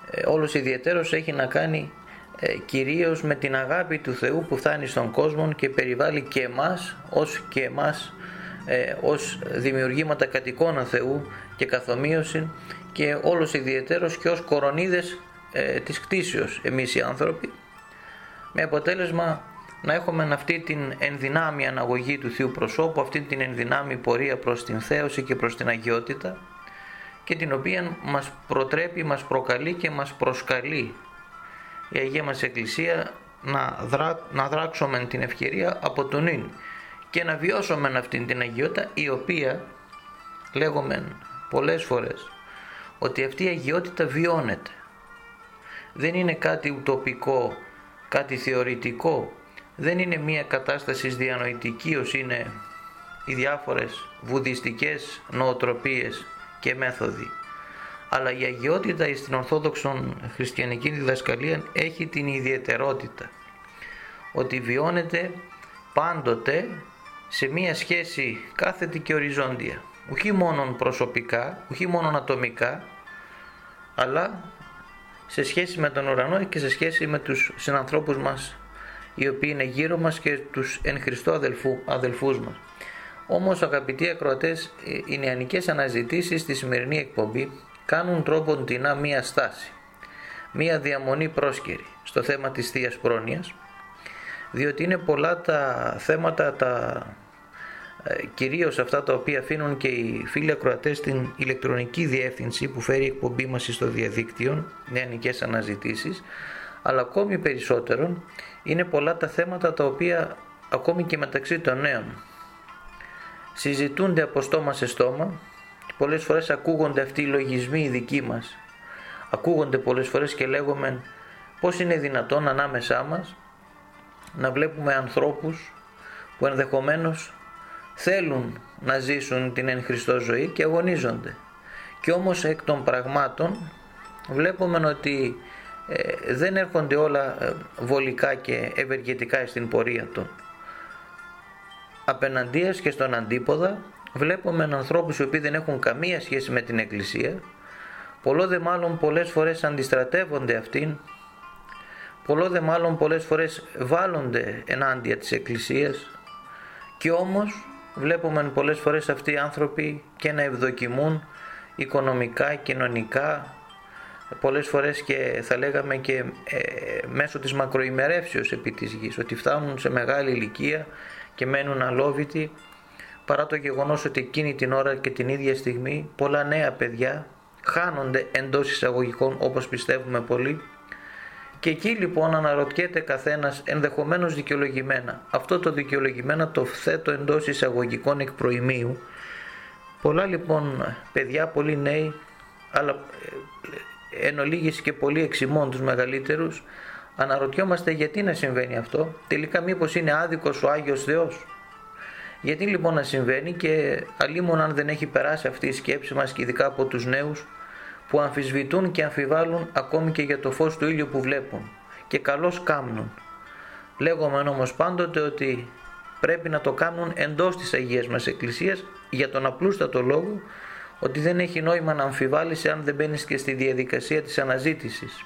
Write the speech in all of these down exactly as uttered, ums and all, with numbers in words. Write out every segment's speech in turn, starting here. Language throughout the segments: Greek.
ε, όλος ιδιαιτέρως έχει να κάνει ε, κυρίως με την αγάπη του Θεού που φτάνει στον κόσμο και περιβάλλει και εμάς ως και εμάς ε, ως δημιουργήματα κατ' εικόνα Θεού και καθομοίωση, και όλος ιδιαιτέρως και ως κορονίδες ε, της κτήσεως εμείς οι άνθρωποι, με αποτέλεσμα να έχουμε αυτή την ενδυνάμει αναγωγή του Θείου προσώπου, αυτή την ενδυνάμει πορεία προς την θέωση και προς την αγιότητα, και την οποία μας προτρέπει, μας προκαλεί και μας προσκαλεί η Αγία μας Εκκλησία να, δρά, να δράξουμε την ευκαιρία από τον ίν και να βιώσουμε αυτήν την αγιότητα, η οποία λέγουμε πολλές φορές ότι αυτή η αγιότητα βιώνεται. Δεν είναι κάτι ουτοπικό, κάτι θεωρητικό, δεν είναι μια κατάσταση διανοητική ως είναι οι διάφορες βουδιστικές νοοτροπίες και μέθοδοι. Αλλά η αγιότητα στην ορθόδοξον χριστιανική διδασκαλία έχει την ιδιαιτερότητα ότι βιώνεται πάντοτε σε μια σχέση κάθετη και οριζόντια, όχι μόνο προσωπικά, όχι μόνο ατομικά, αλλά σε σχέση με τον ουρανό και σε σχέση με τους συνανθρώπους μας οι οποίοι είναι γύρω μας και τους εν Χριστώ αδελφού, αδελφούς μας. Όμως, αγαπητοί ακροατές, οι νεανικές αναζητήσεις στη σημερινή εκπομπή κάνουν τρόπον τεινά μία στάση, μία διαμονή πρόσκαιρη στο θέμα της Θείας Πρόνοιας, διότι είναι πολλά τα θέματα, τα, ε, κυρίως αυτά τα οποία αφήνουν και οι φίλοι ακροατές στην ηλεκτρονική διεύθυνση που φέρει η εκπομπή μας στο διαδίκτυο, νεανικές αναζητήσεις, αλλά ακόμη περισσότερο είναι πολλά τα θέματα τα οποία ακόμη και μεταξύ των νέων συζητούνται από στόμα σε στόμα και πολλές φορές ακούγονται αυτοί οι λογισμοί οι δικοί μας. Ακούγονται πολλές φορές και λέγουμε πώς είναι δυνατόν ανάμεσά μας να βλέπουμε ανθρώπους που ενδεχομένως θέλουν να ζήσουν την εν Χριστώ ζωή και αγωνίζονται. Και όμως εκ των πραγμάτων βλέπουμε ότι ε, δεν έρχονται όλα ε, βολικά και ευεργετικά στην πορεία των. Απέναντίας και στον αντίποδα βλέπουμε ανθρώπους οι οποίοι δεν έχουν καμία σχέση με την Εκκλησία, πολλό δε μάλλον πολλές φορές αντιστρατεύονται αυτήν, πολλό δε μάλλον πολλές φορές βάλλονται ενάντια της Εκκλησίας, και όμως βλέπουμε πολλές φορές αυτοί οι άνθρωποι και να ευδοκιμούν οικονομικά, κοινωνικά, πολλές φορές και θα λέγαμε και ε, μέσω της μακροημερεύσεως επί της γης, ότι φτάνουν σε μεγάλη ηλικία και μένουν αλόβητοι, παρά το γεγονός ότι εκείνη την ώρα και την ίδια στιγμή πολλά νέα παιδιά χάνονται εντός εισαγωγικών, όπως πιστεύουμε πολλοί, και εκεί λοιπόν αναρωτιέται καθένας, ενδεχομένως δικαιολογημένα, αυτό το δικαιολογημένα το θέτω εντός εισαγωγικών εκ προημίου. Πολλά λοιπόν παιδιά, πολλοί νέοι, αλλά εν ολίγης και πολλοί εξημών τους μεγαλύτερους, αναρωτιόμαστε γιατί να συμβαίνει αυτό, τελικά μήπως είναι άδικος ο Άγιος Θεός? Γιατί λοιπόν να συμβαίνει, και αλίμον αν δεν έχει περάσει αυτή η σκέψη μας, και ειδικά από τους νέους που αμφισβητούν και αμφιβάλλουν ακόμη και για το φως του ήλιου που βλέπουν, και καλώς κάμνουν. Λέγομαι όμως πάντοτε ότι πρέπει να το κάνουν εντός της Αγίας μας Εκκλησίας, για τον απλούστατο λόγο ότι δεν έχει νόημα να αμφιβάλλεις αν δεν μπαίνεις και στη διαδικασία της αναζήτησης.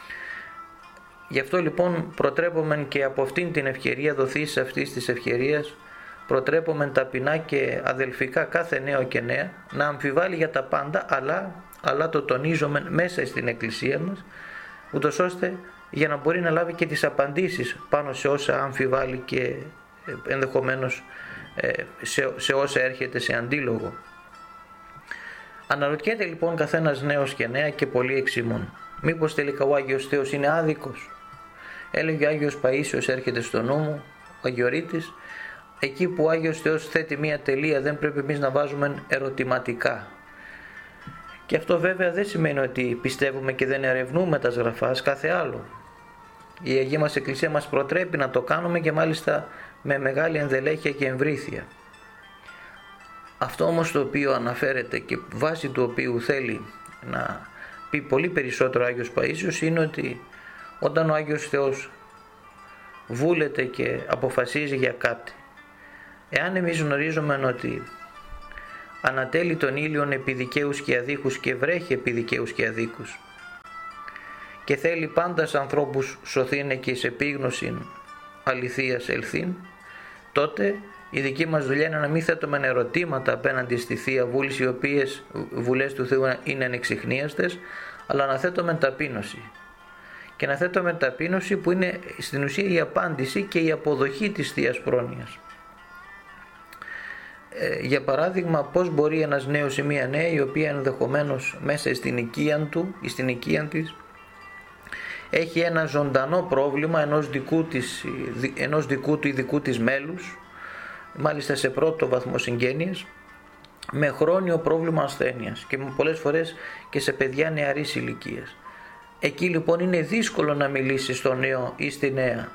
Γι' αυτό λοιπόν προτρέπομεν και από αυτήν την ευκαιρία, δοθείς αυτής της ευκαιρίας, προτρέπομεν ταπεινά και αδελφικά κάθε νέο και νέα να αμφιβάλλει για τα πάντα, αλλά, αλλά το τονίζομεν μέσα στην Εκκλησία μας, ούτως ώστε για να μπορεί να λάβει και τις απαντήσεις πάνω σε όσα αμφιβάλλει και ενδεχομένως σε, σε όσα έρχεται σε αντίλογο. Αναρωτιέται λοιπόν καθένας νέος και νέα και πολλοί εξημών, μήπως τελικά ο Άγιος Θεός είναι άδικος? Έλεγε ο Άγιος Παΐσιος, έρχεται στο νου μου, ο Αγιορείτης, εκεί που ο Άγιος Θεός θέτει μία τελεία δεν πρέπει εμείς να βάζουμε ερωτηματικά. Και αυτό βέβαια δεν σημαίνει ότι πιστεύουμε και δεν ερευνούμε τα σγραφάς, κάθε άλλο. Η Αγία μας Εκκλησία μας προτρέπει να το κάνουμε, και μάλιστα με μεγάλη ενδελέχεια και εμβρήθεια. Αυτό όμως το οποίο αναφέρεται και βάσει του οποίου θέλει να πει πολύ περισσότερο ο Άγιος Παΐσιος είναι ότι όταν ο Άγιος Θεός βούλεται και αποφασίζει για κάτι, εάν εμείς γνωρίζουμε ότι ανατέλει τον ήλιον επί δικαίους και αδίκους και βρέχει επί δικαίους και αδίκους, και θέλει πάντα σε ανθρώπους σωθήνε και εις επίγνωσιν αληθείας ελθύν, τότε η δική μας δουλειά είναι να μην θέτουμε ερωτήματα απέναντι στη Θεία Βούληση, οι οποίες βουλές του Θεού είναι ανεξιχνίαστες, αλλά να θέτουμε ταπείνωση. Και να θέτουμε ταπείνωση που είναι στην ουσία η απάντηση και η αποδοχή της Θείας Πρόνοιας. Ε, για παράδειγμα, πώς μπορεί ένας νέος ή μία νέα, η οποία ενδεχομένως μέσα στην οικία του ή στην οικία της έχει ένα ζωντανό πρόβλημα ενός δικού, της, ενός δικού του ειδικού της μέλους, μάλιστα σε πρώτο βαθμό συγγένειας, με χρόνιο πρόβλημα ασθένειας και πολλές φορές και σε παιδιά νεαρής ηλικίας. Εκεί λοιπόν είναι δύσκολο να μιλήσεις στον νέο ή στη νέα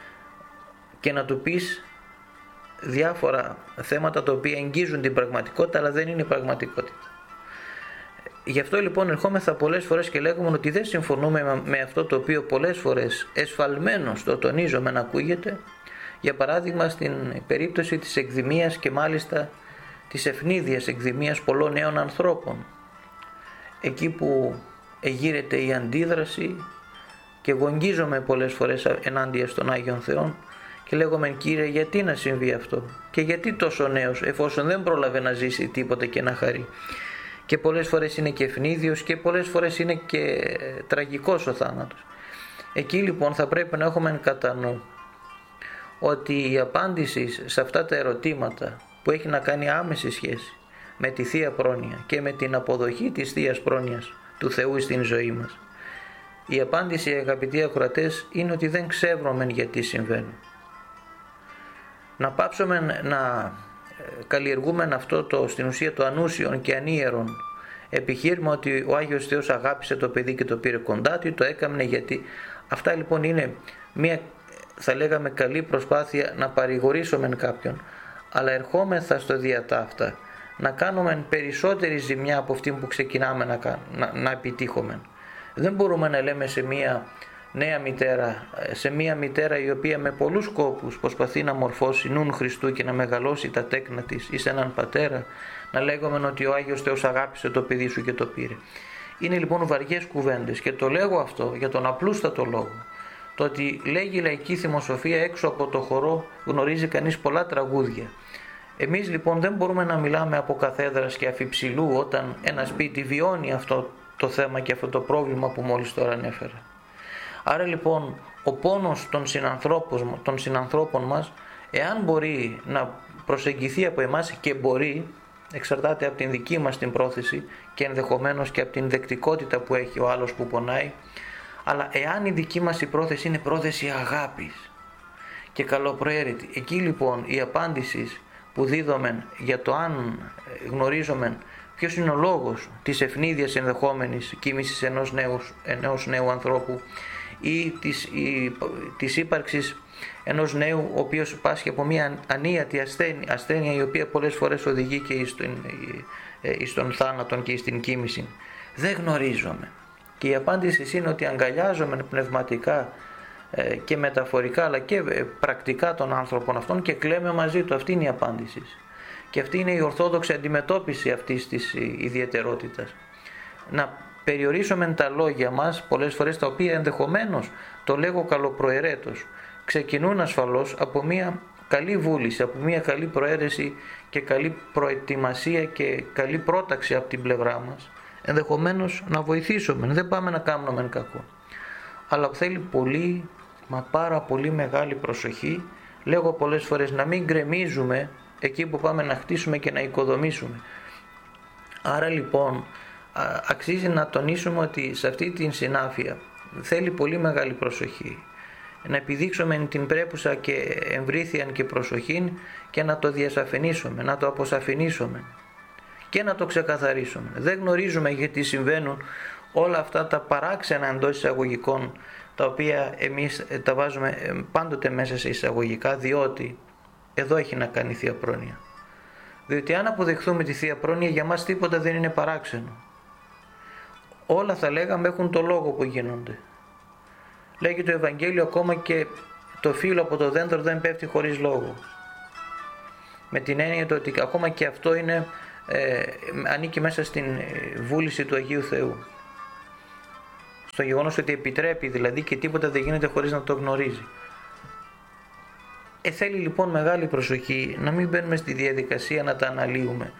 και να του πεις διάφορα θέματα τα οποία εγγίζουν την πραγματικότητα, αλλά δεν είναι πραγματικότητα. Γι' αυτό λοιπόν ερχόμεθα πολλές φορές και λέγουμε ότι δεν συμφωνούμε με αυτό το οποίο πολλές φορές εσφαλμένος το τονίζομαι να ακούγεται, για παράδειγμα στην περίπτωση της εκδημίας και μάλιστα της ευνίδιας εκδημίας πολλών νέων ανθρώπων, εκεί που εγείρεται η αντίδραση και εγώ εγγίζομαι πολλές φορές ενάντια στον Άγιον Θεόν και λέγομαι, Κύριε, γιατί να συμβεί αυτό και γιατί τόσο νέος, εφόσον δεν πρόλαβε να ζήσει τίποτα και να χαρεί. Και πολλές φορές είναι και ευνίδιος και πολλές φορές είναι και τραγικός ο θάνατος. Εκεί λοιπόν θα πρέπει να έχουμε κατά νου ότι η απάντηση σε αυτά τα ερωτήματα που έχει να κάνει άμεση σχέση με τη Θεία Πρόνοια και με την αποδοχή της Θείας Πρόνοιας του Θεού στην ζωή μας, η απάντηση, αγαπητοί ακροατές, είναι ότι δεν ξέρουμε γιατί συμβαίνουν. Να πάψουμε να καλλιεργούμε αυτό το, στην ουσία το ανούσιον και ανίερον επιχείρημα ότι ο Άγιος Θεός αγάπησε το παιδί και το πήρε κοντά του, το έκαμνε γιατί. Αυτά λοιπόν είναι μια, θα λέγαμε, καλή προσπάθεια να παρηγορήσουμε κάποιον, αλλά ερχόμεθα στο διατάφτα να κάνουμε περισσότερη ζημιά από αυτή που ξεκινάμε να, να, να επιτύχουμε. Δεν μπορούμε να λέμε σε μια νέα μητέρα, σε μια μητέρα η οποία με πολλούς σκόπους προσπαθεί να μορφώσει νουν Χριστού και να μεγαλώσει τα τέκνα της, ή σε έναν πατέρα να λέγουμε ότι ο Άγιος Θεός αγάπησε το παιδί σου και το πήρε. Είναι λοιπόν βαριές κουβέντες και το λέγω αυτό για τον απλούστατο λόγο. Το ότι λέγει η λαϊκή θυμοσοφία έξω από το χορό γνωρίζει κανείς πολλά τραγούδια. Εμείς λοιπόν δεν μπορούμε να μιλάμε από καθέδρας και αφιψηλού όταν ένα σπίτι βιώνει αυτό το θέμα και αυτό το πρόβλημα που μόλις τώρα ανέφερα. Άρα λοιπόν ο πόνος των συνανθρώπων, των συνανθρώπων μας, εάν μπορεί να προσεγγιθεί από εμάς, και μπορεί, εξαρτάται από την δική μας την πρόθεση και ενδεχομένως και από την δεκτικότητα που έχει ο άλλος που πονάει, αλλά εάν η δική μας η πρόθεση είναι πρόθεση αγάπης και καλοπροαίρετη, εκεί λοιπόν η απάντηση που δίδομεν για το αν γνωρίζομεν ποιος είναι ο λόγος της ευνίδιας ενδεχόμενης κοίμησης ενός νέου, ενός νέου ανθρώπου ή της, η, της ύπαρξης ενός νέου ο οποίος πάσχει από μια ανίατη ασθένεια, ασθένεια η οποία πολλές φορές οδηγεί και στον, στον θάνατο και στην κοίμηση. Δεν γνωρίζομαι. Και η απάντηση είναι ότι αγκαλιάζομαι πνευματικά και μεταφορικά αλλά και πρακτικά των άνθρωπων αυτών και κλαίμε μαζί του. Αυτή είναι η απάντηση. Και αυτή είναι η ορθόδοξη αντιμετώπιση αυτής της ιδιαιτερότητας. Να περιορίσουμε τα λόγια μας πολλές φορές, τα οποία ενδεχομένως, το λέγω καλοπροαιρέτως, ξεκινούν ασφαλώς από μια καλή βούληση, από μια καλή προαίρεση και καλή προετοιμασία και καλή πρόταξη από την πλευρά μας, ενδεχομένως να βοηθήσουμε, δεν πάμε να κάνουμε κακό. Αλλά θέλει πολύ, μα πάρα πολύ μεγάλη προσοχή, λέγω πολλές φορές, να μην γκρεμίζουμε εκεί που πάμε να χτίσουμε και να οικοδομήσουμε. Άρα λοιπόν αξίζει να τονίσουμε ότι σε αυτή την συνάφεια θέλει πολύ μεγάλη προσοχή. Να επιδείξουμε την πρέπουσα και εμβρήθειαν και προσοχήν και να το διασαφηνίσουμε, να το αποσαφηνίσουμε και να το ξεκαθαρίσουμε. Δεν γνωρίζουμε γιατί συμβαίνουν όλα αυτά τα παράξενα εντός εισαγωγικών, τα οποία εμείς τα βάζουμε πάντοτε μέσα σε εισαγωγικά, διότι εδώ έχει να κάνει η Θεία Πρόνοια. Διότι αν αποδεχθούμε τη Θεία Πρόνοια, για μας τίποτα δεν είναι παράξενο. Όλα θα λέγαμε έχουν το λόγο που γίνονται. Λέγει το Ευαγγέλιο, ακόμα και το φύλλο από το δέντρο δεν πέφτει χωρίς λόγο. Με την έννοια το ότι ακόμα και αυτό είναι, ε, ανήκει μέσα στην βούληση του Αγίου Θεού. στο γεγονός ότι επιτρέπει δηλαδή και τίποτα δεν γίνεται χωρίς να το γνωρίζει. Ε, θέλει λοιπόν μεγάλη προσοχή να μην μπαίνουμε στη διαδικασία να τα αναλύουμε.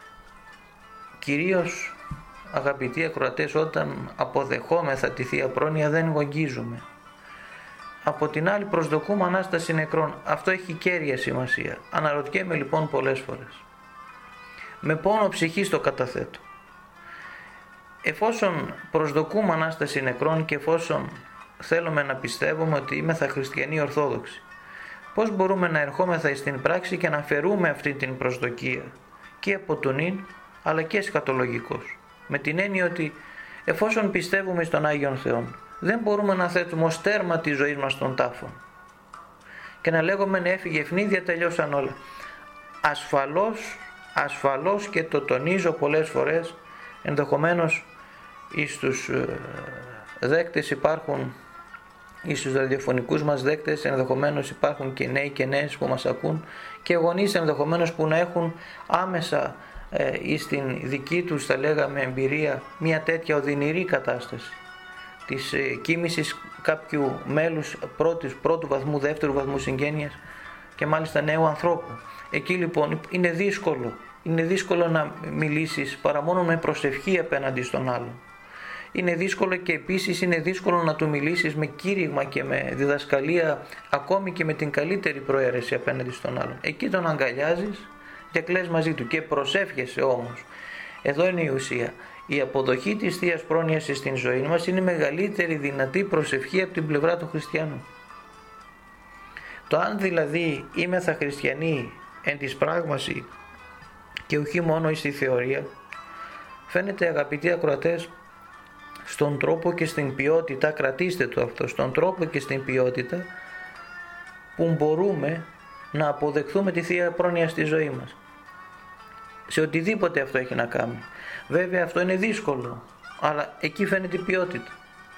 Κυρίως, αγαπητοί ακροατές, όταν αποδεχόμεθα τη Θεία Πρόνοια δεν γογγίζουμε. Από την άλλη προσδοκούμε Ανάσταση νεκρών. Αυτό έχει κέρια σημασία. Αναρωτιέμαι λοιπόν πολλές φορές. Με πόνο ψυχής το καταθέτω. Εφόσον προσδοκούμε Ανάσταση νεκρών και εφόσον θέλουμε να πιστεύουμε ότι είμεθα χριστιανοί Ορθόδοξοι, πώς μπορούμε να ερχόμεθα στην πράξη και να φερούμε αυτή την προσδοκία και από τον ίν αλλά και εσχατολογικός, με την έννοια ότι εφόσον πιστεύουμε στον Άγιον Θεόν δεν μπορούμε να θέτουμε ως τέρμα τη ζωή μας στον τάφο και να λέγουμε να έφυγε ευνίδια, τελειώσαν όλα. Ασφαλώς, ασφαλώς και το τονίζω πολλές φορές, ενδεχομένως εις τους δέκτες υπάρχουν, εις τους ραδιοφωνικούς μας δέκτες ενδεχομένως υπάρχουν και νέοι και νέες που μας ακούν και γονείς ενδεχομένως που να έχουν άμεσα ε, ή στην δική τους θα λέγαμε εμπειρία μια τέτοια οδυνηρή κατάσταση της ε, κοίμησης κάποιου μέλους πρώτου, πρώτου βαθμού, δεύτερου βαθμού συγγένειας και μάλιστα νέου ανθρώπου. Εκεί λοιπόν είναι δύσκολο, είναι δύσκολο να μιλήσεις παρά μόνο με προσευχή απέναντι στον άλλον. Είναι δύσκολο και επίσης είναι δύσκολο να του μιλήσεις με κήρυγμα και με διδασκαλία ακόμη και με την καλύτερη προαίρεση απέναντι στον άλλον. Εκεί τον αγκαλιάζεις και κλαις μαζί του και προσεύχεσαι όμως. Εδώ είναι η ουσία. Η αποδοχή της Θείας Πρόνοιας στην ζωή μας είναι η μεγαλύτερη δυνατή προσευχή από την πλευρά του χριστιανού. Το αν δηλαδή είμεθα χριστιανοί εν της πράγμαση και όχι μόνο στη θεωρία, φαίνεται αγαπητοί ακροατές στον τρόπο και στην ποιότητα, κρατήστε το αυτό, στον τρόπο και στην ποιότητα που μπορούμε να αποδεχθούμε τη Θεία Πρόνοια στη ζωή μας. Σε οτιδήποτε αυτό έχει να κάνει. Βέβαια αυτό είναι δύσκολο, αλλά εκεί φαίνεται η ποιότητα.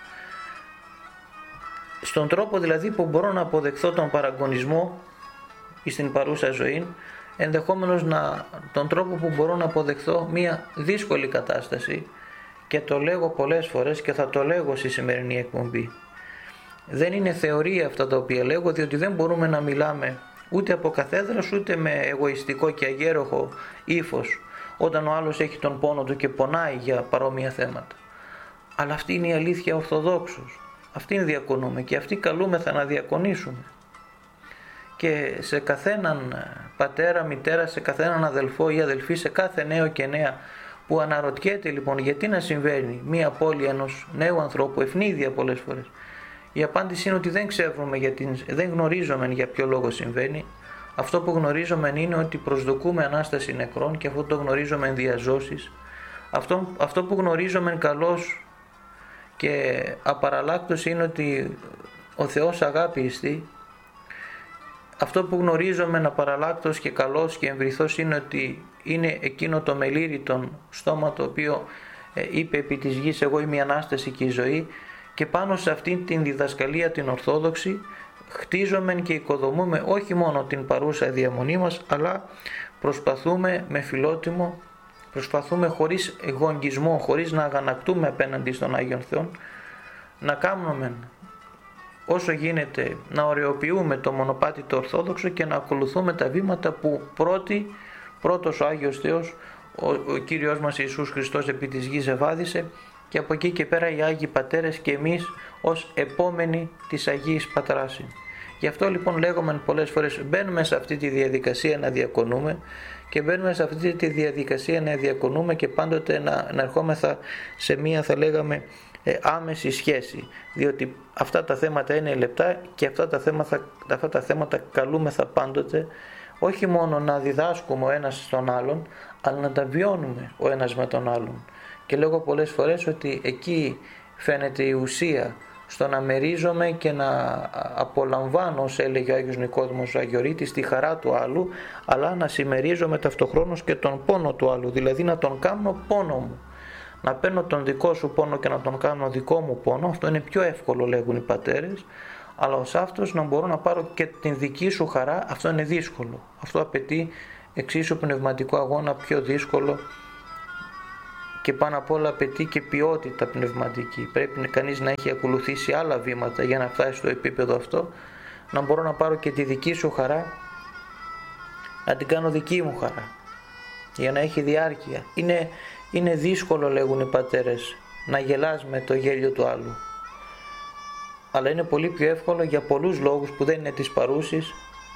Στον τρόπο δηλαδή που μπορώ να αποδεχθώ τον παραγωνισμό στην παρούσα ζωή, ενδεχόμενος να, τον τρόπο που μπορώ να αποδεχθώ μια δύσκολη κατάσταση, και το λέγω πολλές φορές και θα το λέγω στη σημερινή εκπομπή. Δεν είναι θεωρία αυτά τα οποία λέγω, διότι δεν μπορούμε να μιλάμε ούτε από καθέδρας ούτε με εγωιστικό και αγέροχο ύφος όταν ο άλλος έχει τον πόνο του και πονάει για παρόμοια θέματα. Αλλά αυτή είναι η αλήθεια Ορθοδόξος. Αυτήν διακονούμε και αυτή καλούμεθα να διακονήσουμε. Και σε καθέναν πατέρα, μητέρα, σε καθέναν αδελφό ή αδελφή, σε κάθε νέο και νέα που αναρωτιέται λοιπόν γιατί να συμβαίνει μία απώλεια ενός νέου ανθρώπου, ευνίδια πολλές φορές. Η απάντηση είναι ότι δεν ξέρουμε, γιατί δεν γνωρίζουμε για ποιο λόγο συμβαίνει. Αυτό που γνωρίζουμε είναι ότι προσδοκούμε Ανάσταση νεκρών και αυτό το γνωρίζουμε εν διαζώσεις. Αυτό, αυτό που γνωρίζουμε καλώς και απαραλλάκτως είναι ότι ο Θεός αγάπη εστί. Αυτό που γνωρίζουμε απαραλλάκτως και καλώς και εμβριθώς είναι ότι είναι εκείνο το μελήρητον στόμα το οποίο ε, είπε επί της γης εγώ είμαι η Ανάσταση και η ζωή, και πάνω σε αυτήν την διδασκαλία την Ορθόδοξη χτίζομεν και οικοδομούμε όχι μόνο την παρούσα διαμονή μας, αλλά προσπαθούμε με φιλότιμο, προσπαθούμε χωρίς γογγισμό, χωρίς να αγανακτούμε απέναντι στον Άγιον Θεόν, να κάνουμε όσο γίνεται να ωρεοποιούμε το μονοπάτι το Ορθόδοξο και να ακολουθούμε τα βήματα που πρώτη, πρώτος ο Άγιος Θεός, ο, ο Κύριος μας Ιησούς Χριστός επί της γης ευάδισε, και από εκεί και πέρα οι Άγιοι Πατέρες και εμείς ως επόμενοι της Αγίης Πατράσιν. Γι' αυτό λοιπόν λέγομαι πολλές φορές μπαίνουμε σε αυτή τη διαδικασία να διακονούμε και μπαίνουμε σε αυτή τη διαδικασία να διακονούμε και πάντοτε να, να ερχόμεθα σε μία θα λέγαμε ε, άμεση σχέση, διότι αυτά τα θέματα είναι λεπτά και αυτά τα θέματα, αυτά τα θέματα καλούμεθα πάντοτε όχι μόνο να διδάσκουμε ο ένας στον άλλον, αλλά να τα βιώνουμε ο ένας με τον άλλον. Και λέγω πολλές φορές ότι εκεί φαίνεται η ουσία, στο να μερίζομαι και να απολαμβάνω, όσο έλεγε ο Άγιος Νικόδημος ο Αγιορείτης, τη χαρά του άλλου, αλλά να συμμερίζομαι ταυτοχρόνως και τον πόνο του άλλου, δηλαδή να τον κάνω πόνο μου. Να παίρνω τον δικό σου πόνο και να τον κάνω δικό μου πόνο, αυτό είναι πιο εύκολο λέγουν οι πατέρες, αλλά ως αυτός να μπορώ να πάρω και την δική σου χαρά, αυτό είναι δύσκολο. Αυτό απαιτεί εξίσου πνευματικό αγώνα, πιο δύσκολο και πάνω απ' όλα απαιτεί και ποιότητα πνευματική. Πρέπει κανείς να έχει ακολουθήσει άλλα βήματα για να φτάσει στο επίπεδο αυτό, να μπορώ να πάρω και τη δική σου χαρά, να την κάνω δική μου χαρά, για να έχει διάρκεια. Είναι, είναι δύσκολο, λέγουν οι πατέρες, να γελάς με το γέλιο του άλλου, αλλά είναι πολύ πιο εύκολο για πολλούς λόγους που δεν είναι της παρούσης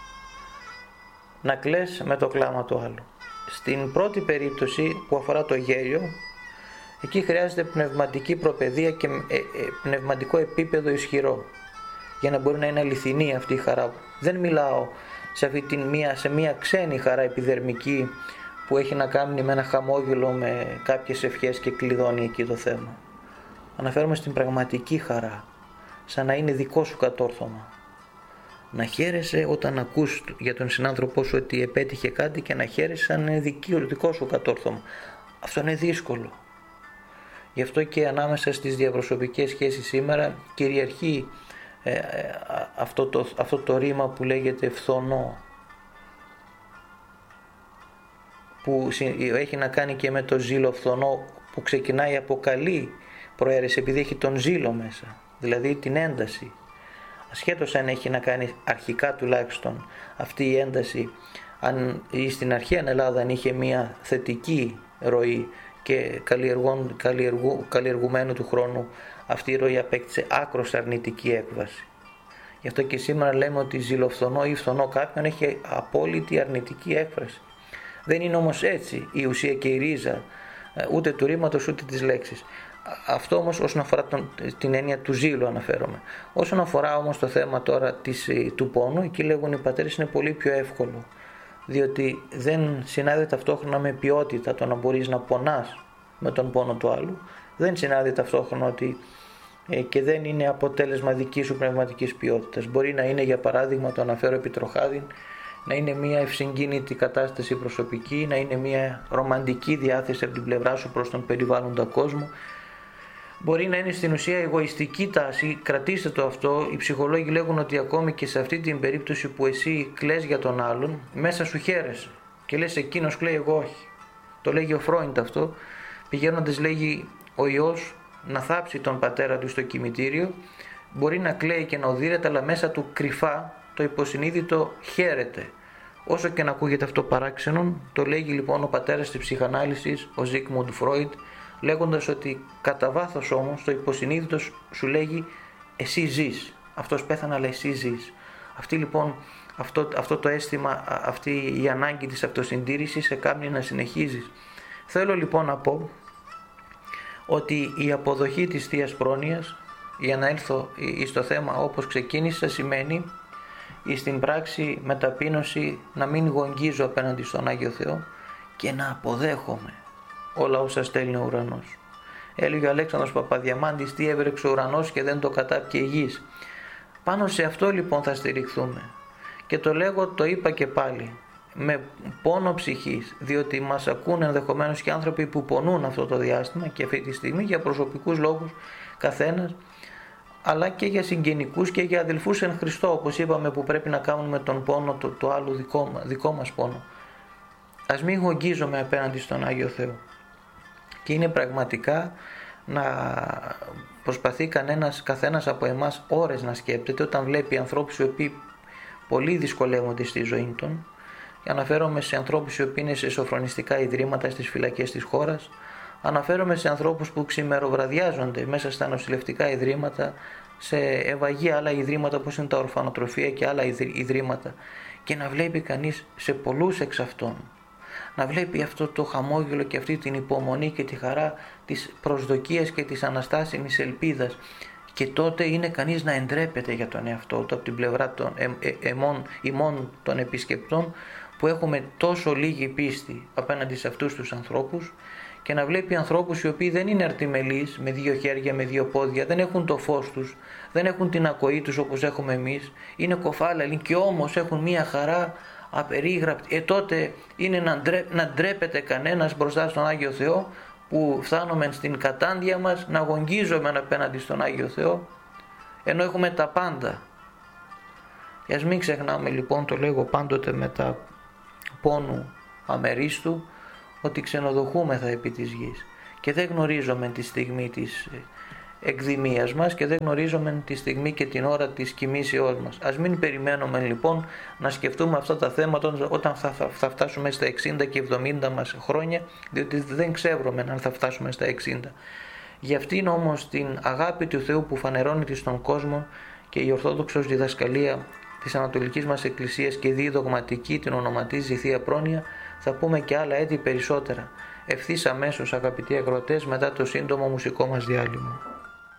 να κλαις με το κλάμα του άλλου. Στην πρώτη περίπτωση που αφορά το γέλιο, εκεί χρειάζεται πνευματική προπαιδεία και ε, ε, πνευματικό επίπεδο ισχυρό για να μπορεί να είναι αληθινή αυτή η χαρά. Δεν μιλάω σε, αυτή την μία, σε μία ξένη χαρά επιδερμική που έχει να κάνει με ένα χαμόγελο, με κάποιες ευχές και κλειδώνει εκεί το θέμα. Αναφέρομαι στην πραγματική χαρά, σαν να είναι δικό σου κατόρθωμα. Να χαίρεσαι όταν ακούς για τον συνάνθρωπό σου ότι επέτυχε κάτι και να χαίρεσαι σαν να είναι δικό σου κατόρθωμα. Αυτό είναι δύσκολο. Γι' αυτό και ανάμεσα στις διαπροσωπικές σχέσεις σήμερα κυριαρχεί ε, ε, αυτό, το, αυτό το ρήμα που λέγεται φθονό, που έχει να κάνει και με το ζήλο φθονό, που ξεκινάει από καλή προαίρεση επειδή έχει τον ζήλο μέσα, δηλαδή την ένταση. Ασχέτως αν έχει να κάνει αρχικά τουλάχιστον αυτή η ένταση, αν στην αρχαία Ελλάδα αν είχε μια θετική ροή και καλλιεργού, καλλιεργουμένου του χρόνου, αυτή η ροή απέκτησε άκρως αρνητική έκβαση. Γι' αυτό και σήμερα λέμε ότι ζηλοφθονώ ή φθονώ κάποιον έχει απόλυτη αρνητική έκφραση. Δεν είναι όμως έτσι η ουσία και η ρίζα ούτε του ρήματος ούτε της λέξης. Αυτό όμως όσον αφορά τον, την έννοια του ζήλου αναφέρομαι. Όσον αφορά όμως το θέμα τώρα της, του πόνου, εκεί λέγουν οι πατέρες είναι πολύ πιο εύκολο, διότι δεν συνάδει ταυτόχρονα με ποιότητα το να μπορείς να πονάς με τον πόνο του άλλου, δεν συνάδει ταυτόχρονα ότι ε, και δεν είναι αποτέλεσμα δικής σου πνευματικής ποιότητας. Μπορεί να είναι, για παράδειγμα, το αναφέρω επί τροχάδιν, να είναι μια ευσυγκίνητη κατάσταση προσωπική, να είναι μια ρομαντική διάθεση από την πλευρά σου προς τον περιβάλλοντα κόσμο. Μπορεί να είναι στην ουσία εγωιστική τάση, κρατήστε το αυτό. Οι ψυχολόγοι λέγουν ότι ακόμη και σε αυτή την περίπτωση που εσύ κλαις για τον άλλον, μέσα σου χαίρεσαι και λες εκείνος κλαίει, εγώ όχι. Το λέγει ο Φρόιντ αυτό, πηγαίνοντας λέγει ο ιός να θάψει τον πατέρα του στο κημητήριο, μπορεί να κλαίει και να οδύρεται, αλλά μέσα του κρυφά το υποσυνείδητο χαίρεται. Όσο και να ακούγεται αυτό παράξενον, το λέγει λοιπόν ο πατέρας της ψυχανάλυσης, ο Ζίγμουντ Φρόιντ, λέγοντας ότι κατά βάθος όμως το υποσυνείδητο σου λέγει εσύ ζεις, αυτός πέθανε αλλά εσύ ζεις. Αυτή λοιπόν, αυτό, αυτό το αίσθημα, αυτή η ανάγκη της αυτοσυντήρησης σε κάνει να συνεχίζεις. Θέλω λοιπόν να πω ότι η αποδοχή της Θείας Πρόνοιας, για να έλθω στο θέμα όπως ξεκίνησα, σημαίνει στην πράξη με ταπείνωση να μην γογγίζω απέναντι στον Άγιο Θεό και να αποδέχομαι όλα όσα στέλνει ο ουρανός. Έλεγε ο Αλέξανδρος Παπαδιαμάντης, τι έβρεξε ο ουρανός και δεν το κατάπιε η γης. Πάνω σε αυτό λοιπόν θα στηριχθούμε. Και το λέγω, το είπα και πάλι, με πόνο ψυχής, διότι μας ακούν ενδεχομένως και άνθρωποι που πονούν αυτό το διάστημα και αυτή τη στιγμή για προσωπικούς λόγους καθένας, αλλά και για συγγενικούς και για αδελφούς εν Χριστώ, όπως είπαμε, που πρέπει να κάνουμε τον πόνο το, το άλλο δικό, δικό μας πόνο. Ας μην γογγίζομαι απέναντι στον Άγιο Θεό. Και είναι πραγματικά να προσπαθεί κανένας, καθένας από εμάς ώρες να σκέπτεται όταν βλέπει ανθρώπους οι οποίοι πολύ δυσκολεύονται στη ζωή των. Και αναφέρομαι σε ανθρώπους οι οποίοι είναι σε σοφρονιστικά ιδρύματα στις φυλακές της χώρας. Αναφέρομαι σε ανθρώπους που ξημεροβραδιάζονται μέσα στα νοσηλευτικά ιδρύματα, σε ευαγεία άλλα ιδρύματα όπως είναι τα ορφανοτροφία και άλλα ιδρύματα, και να βλέπει κανείς σε πολλούς εξ αυτών, να βλέπει αυτό το χαμόγελο και αυτή την υπομονή και τη χαρά της προσδοκίας και της αναστάσιμης ελπίδας, και τότε είναι κανείς να εντρέπεται για τον εαυτό του από την πλευρά των ε, ε, εμών, ημών των επισκεπτών, που έχουμε τόσο λίγη πίστη απέναντι σε αυτούς τους ανθρώπους, και να βλέπει ανθρώπους οι οποίοι δεν είναι αρτιμελείς, με δύο χέρια, με δύο πόδια, δεν έχουν το φως τους, δεν έχουν την ακοή τους όπως έχουμε εμείς, είναι κοφάλαλοι και όμως έχουν μία χαρά απερίγραπτη. Ε, τότε είναι να, ντρέ, να ντρέπεται κανένας μπροστά στον Άγιο Θεό, που φτάνουμε στην κατάντια μας να γογγίζουμε απέναντι στον Άγιο Θεό, ενώ έχουμε τα πάντα. Και ας μην ξεχνάμε λοιπόν, το λέγω πάντοτε μετά πόνου αμερίστου, ότι ξενοδοχούμεθα επί της γης. και δεν γνωρίζουμε τη στιγμή της εκδημίας μας και δεν γνωρίζουμε τη στιγμή και την ώρα της κοιμήσεώς μας. Ας μην περιμένουμε λοιπόν να σκεφτούμε αυτά τα θέματα όταν θα, θα, θα φτάσουμε στα εξήντα και εβδομήντα μας χρόνια, διότι δεν ξέρουμε αν θα φτάσουμε στα εξήντα. Γι' αυτήν όμως την αγάπη του Θεού που φανερώνεται στον κόσμο και η ορθόδοξος διδασκαλία της Ανατολικής μας Εκκλησίας και διδογματική την ονοματίζει Θεία Πρόνοια, θα πούμε και άλλα έτη περισσότερα. Ευθύς αμέσως, αγαπητοί ακροατές, μετά το σύντομο μουσικό μας διάλειμμα.